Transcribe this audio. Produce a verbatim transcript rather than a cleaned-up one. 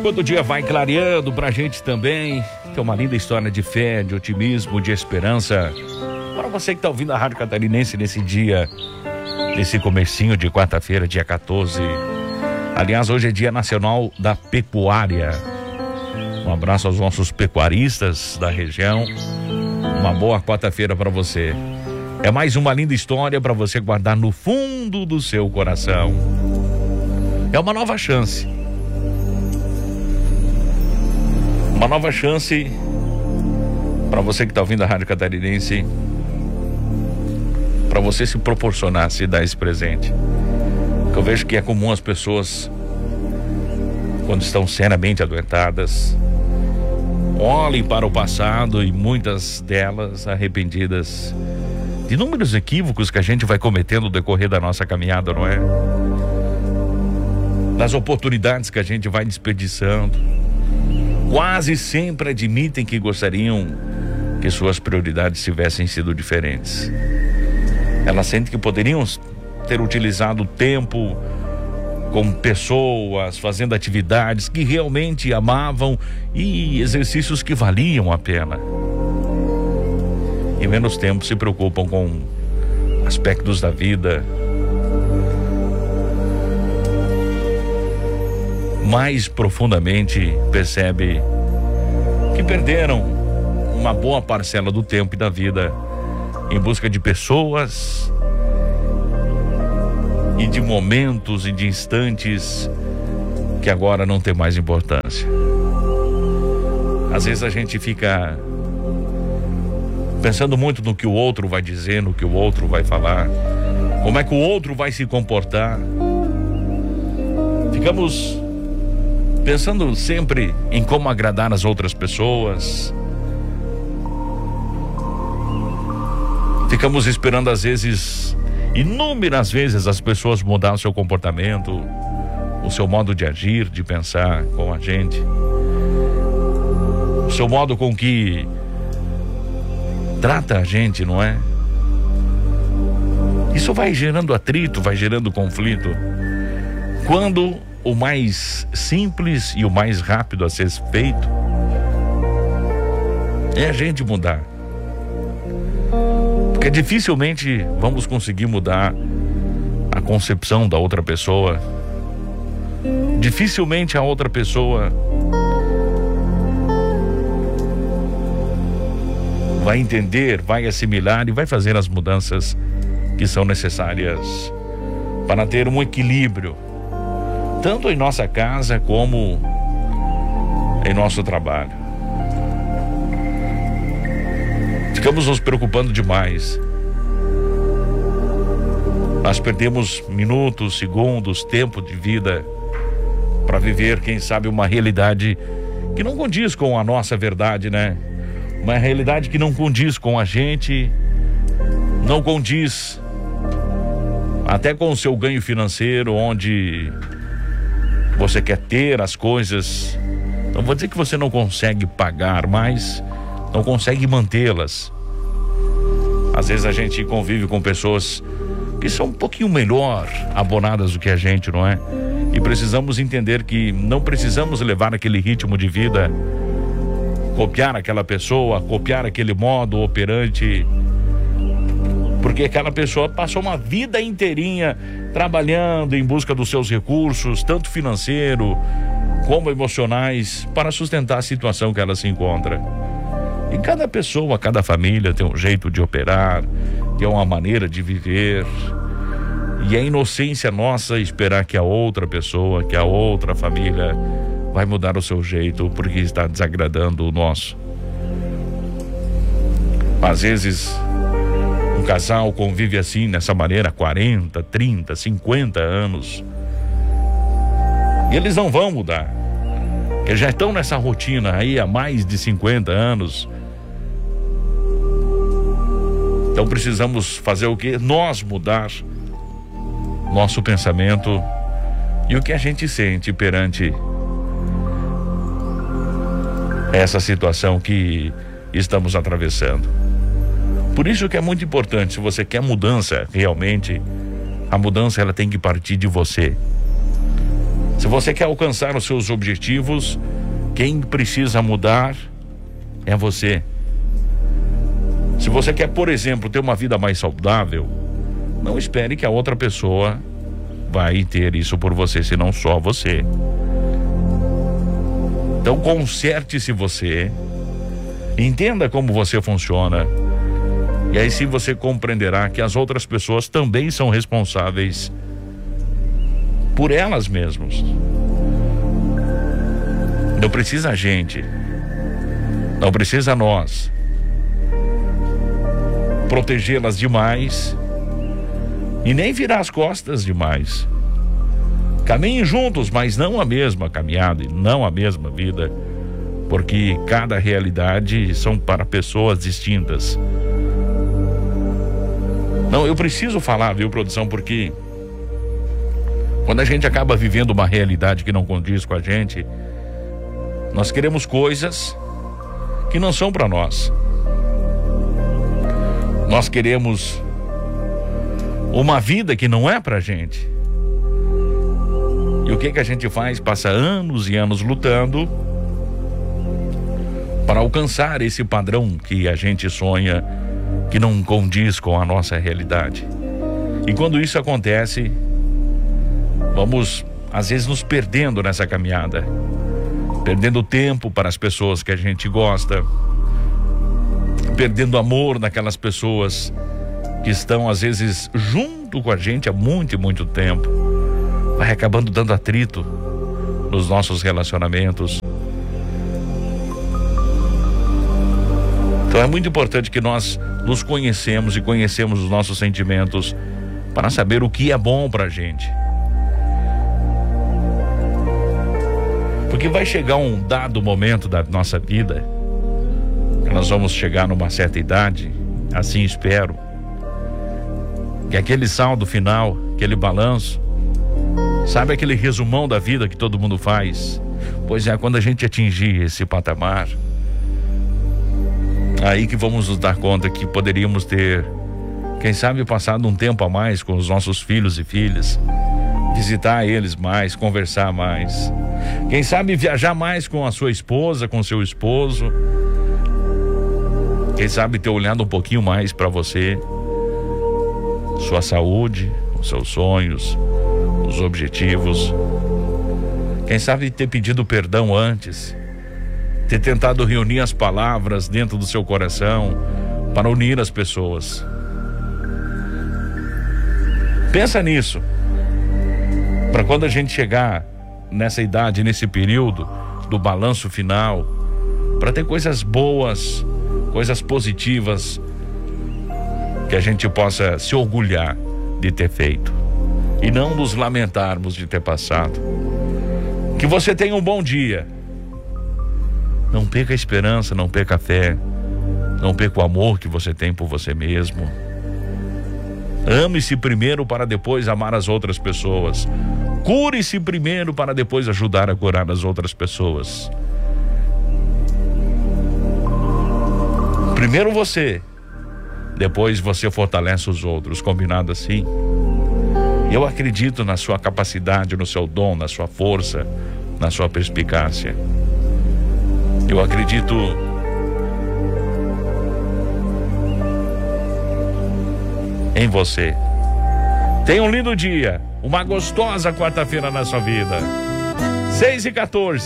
enquanto o dia vai clareando pra gente também, tem uma linda história de fé, de otimismo, de esperança. Para você que tá ouvindo a Rádio Catarinense nesse dia, nesse comecinho de quarta-feira, dia quatorze. Aliás, hoje é Dia Nacional da Pecuária. Um abraço aos nossos pecuaristas da região. Uma boa quarta-feira para você. É mais uma linda história para você guardar no fundo do seu coração. É uma nova chance. Uma nova chance para você que está ouvindo a Rádio Catarinense, para você se proporcionar, se dar esse presente. Porque eu vejo que é comum as pessoas, quando estão seriamente adoentadas, olhem para o passado e muitas delas arrependidas de inúmeros equívocos que a gente vai cometendo no decorrer da nossa caminhada, não é? Das oportunidades que a gente vai desperdiçando. Quase sempre admitem que gostariam que suas prioridades tivessem sido diferentes. Elas sentem que poderiam ter utilizado o tempo com pessoas, fazendo atividades que realmente amavam e exercícios que valiam a pena. E menos tempo se preocupam com aspectos da vida mais profundamente percebe que perderam uma boa parcela do tempo e da vida em busca de pessoas e de momentos e de instantes que agora não tem mais importância. Às vezes a gente fica pensando muito no que o outro vai dizer, no que o outro vai falar, como é que o outro vai se comportar. Ficamos pensando sempre em como agradar as outras pessoas. Ficamos esperando às vezes, inúmeras vezes, as pessoas mudar o seu comportamento, o seu modo de agir, de pensar com a gente, o seu modo com que trata a gente, não é? Isso vai gerando atrito, vai gerando conflito. Quando o mais simples e o mais rápido a ser feito é a gente mudar. Porque dificilmente vamos conseguir mudar a concepção da outra pessoa. Dificilmente a outra pessoa vai entender, vai assimilar e vai fazer as mudanças que são necessárias para ter um equilíbrio, tanto em nossa casa como em nosso trabalho. Ficamos nos preocupando demais. Nós perdemos minutos, segundos, tempo de vida para viver, quem sabe, uma realidade que não condiz com a nossa verdade, né? Uma realidade que não condiz com a gente, não condiz até com o seu ganho financeiro, onde você quer ter as coisas. Não vou dizer que você não consegue pagar, mas não consegue mantê-las. Às vezes a gente convive com pessoas que são um pouquinho melhor abonadas do que a gente, não é? E precisamos entender que não precisamos levar aquele ritmo de vida, copiar aquela pessoa, copiar aquele modo operante, porque aquela pessoa passou uma vida inteirinha trabalhando em busca dos seus recursos, tanto financeiro como emocionais, para sustentar a situação que ela se encontra. E cada pessoa, cada família tem um jeito de operar, tem uma maneira de viver, e é inocência nossa esperar que a outra pessoa, que a outra família vai mudar o seu jeito porque está desagradando o nosso. Às vezes um casal convive assim, nessa maneira, há quarenta, trinta, cinquenta anos, e eles não vão mudar. Eles já estão nessa rotina aí há mais de cinquenta anos. Então precisamos fazer o quê? Nós mudar nosso pensamento e o que a gente sente perante essa situação que estamos atravessando. Por isso que é muito importante, se você quer mudança realmente, a mudança ela tem que partir de você. Se você quer alcançar os seus objetivos, quem precisa mudar é você. Se você quer, por exemplo, ter uma vida mais saudável, não espere que a outra pessoa vai ter isso por você, senão só você. Então conserte-se você, entenda como você funciona, e aí sim você compreenderá que as outras pessoas também são responsáveis por elas mesmas. Não precisa a gente, não precisa nós protegê-las demais e nem virar as costas demais. Caminhem juntos, mas não a mesma caminhada e não a mesma vida, porque cada realidade são para pessoas distintas. Não, eu preciso falar, viu, produção, porque quando a gente acaba vivendo uma realidade que não condiz com a gente, nós queremos coisas que não são para nós. Nós queremos uma vida que não é pra gente. E o que que a gente faz? Passa anos e anos lutando para alcançar esse padrão que a gente sonha, que não condiz com a nossa realidade. E quando isso acontece, vamos às vezes nos perdendo nessa caminhada, perdendo tempo para as pessoas que a gente gosta, perdendo amor naquelas pessoas que estão às vezes junto com a gente há muito e muito tempo. Vai acabando dando atrito nos nossos relacionamentos. Então é muito importante que nós nos conhecemos e conhecemos os nossos sentimentos para saber o que é bom pra gente. Porque vai chegar um dado momento da nossa vida que nós vamos chegar numa certa idade, assim espero, que aquele saldo final, aquele balanço, sabe aquele resumão da vida que todo mundo faz? Pois é, quando a gente atingir esse patamar, aí que vamos nos dar conta que poderíamos ter, quem sabe, passado um tempo a mais com os nossos filhos e filhas, visitar eles mais, conversar mais, quem sabe viajar mais com a sua esposa, com seu esposo, quem sabe ter olhado um pouquinho mais para você, sua saúde, os seus sonhos, os objetivos. Quem sabe ter pedido perdão antes, ter tentado reunir as palavras dentro do seu coração para unir as pessoas. Pensa nisso, para quando a gente chegar nessa idade, nesse período do balanço final, para ter coisas boas, coisas positivas, que a gente possa se orgulhar de ter feito e não nos lamentarmos de ter passado. Que você tenha um bom dia. Não perca a esperança, não perca a fé, não perca o amor que você tem por você mesmo. Ame-se primeiro para depois amar as outras pessoas. Cure-se primeiro para depois ajudar a curar as outras pessoas. Primeiro você, depois você fortalece os outros, combinado assim? Eu acredito na sua capacidade, no seu dom, na sua força, na sua perspicácia. Eu acredito em você. Tenha um lindo dia, uma gostosa quarta-feira na sua vida. seis e quatorze.